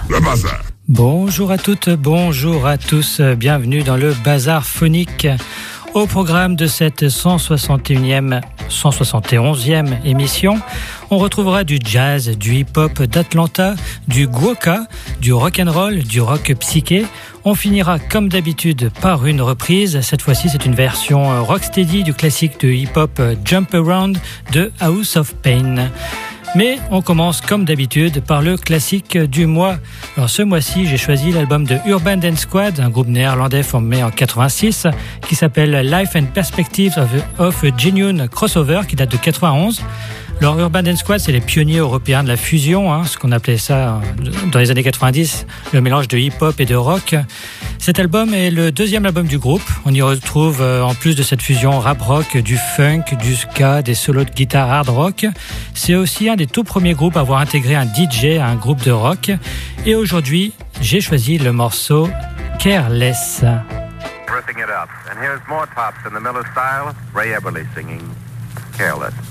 Le Bazar. Bonjour à toutes, bonjour à tous, bienvenue dans le Bazar phonique. Au programme de cette 171e émission, on retrouvera du jazz, du hip-hop d'Atlanta, du guoka, du rock'n'roll, du rock psyché. On finira comme d'habitude par une reprise. Cette fois-ci, c'est une version rocksteady du classique de hip-hop Jump Around de House of Pain. Mais on commence comme d'habitude par le classique du mois. Alors ce mois-ci, j'ai choisi l'album de Urban Dance Squad, un groupe néerlandais formé en 86, qui s'appelle Life and Perspectives of a Genuine Crossover, qui date de 91. Alors Urban Dance Squad, c'est les pionniers européens de la fusion, ce qu'on appelait ça dans les années 90, le mélange de hip-hop et de rock. Cet album est le deuxième album du groupe. On y retrouve, en plus de cette fusion rap-rock, du funk, du ska, des solos de guitare hard rock. C'est aussi un des tout premiers groupes à avoir intégré un DJ à un groupe de rock. Et aujourd'hui, j'ai choisi le morceau Careless. Ripping it up. And here's more tops in the Miller style. Ray Eberle singing Careless.